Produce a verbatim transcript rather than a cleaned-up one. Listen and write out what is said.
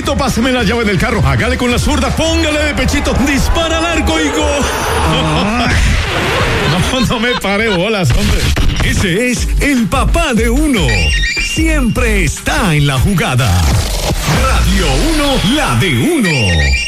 Papito, páseme la llave del carro. Hágale con la zurda, póngale de pechito, dispara al arco y gol. No, no me pare bolas, hombre. Ese es el papá de uno. Siempre está en la jugada. Radio uno, la de uno.